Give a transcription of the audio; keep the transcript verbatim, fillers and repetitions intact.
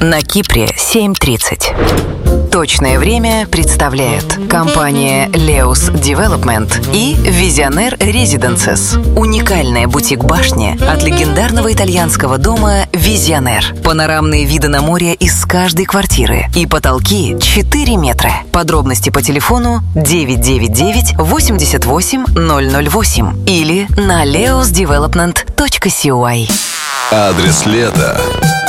На Кипре семь тридцать. Точное время представляет компания Leos Development и Visionaire Residences. Уникальная бутик-башня от легендарного итальянского дома Visionaire. Панорамные виды на море из каждой квартиры. И потолки четыре метра. Подробности по телефону девять девять девять восемьдесят восемь ноль ноль восемь или на leos development точка си ой. Адрес лета.